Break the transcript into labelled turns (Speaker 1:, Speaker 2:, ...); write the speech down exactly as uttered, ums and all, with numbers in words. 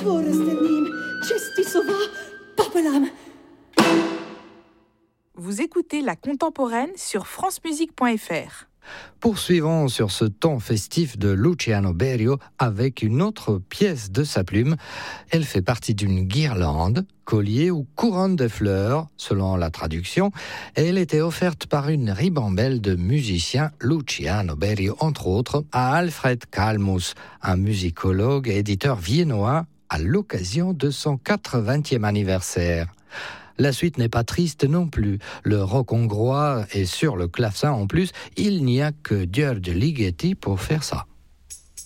Speaker 1: Vous écoutez La Contemporaine sur france musique point f r.
Speaker 2: Poursuivons sur ce ton festif de Luciano Berio avec une autre pièce de sa plume. Elle fait partie d'une guirlande, collier ou couronne de fleurs, selon la traduction. Et elle était offerte par une ribambelle de musiciens, Luciano Berio entre autres, à Alfred Kalmus, un musicologue et éditeur viennois, à l'occasion de son quatre-vingtième anniversaire. La suite n'est pas triste non plus. Le rock hongrois est sur le clavecin en plus. Il n'y a que György Ligeti pour faire ça.